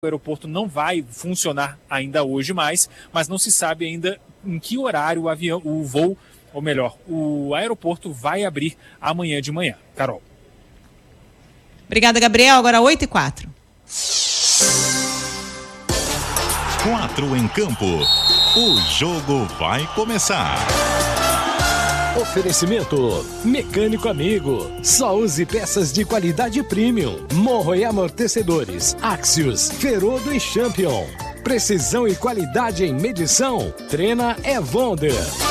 O aeroporto não vai funcionar ainda hoje mais, mas não se sabe ainda em que horário o aeroporto vai abrir amanhã de manhã. Carol. Obrigada, Gabriel. Agora 8h04. 4 em campo. O jogo vai começar. Oferecimento Mecânico Amigo. Só use peças de qualidade premium. Morro e amortecedores. Axios, Ferodo e Champion. Precisão e qualidade em medição. Trena é Wonder.